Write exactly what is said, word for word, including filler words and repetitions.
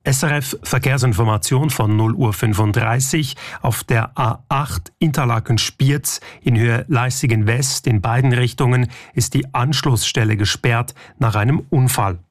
S R F Verkehrsinformation von null Uhr fünfunddreißig. Auf der A acht Interlaken-Spiez in Höhe Leissigen West in beiden Richtungen ist die Anschlussstelle gesperrt nach einem Unfall.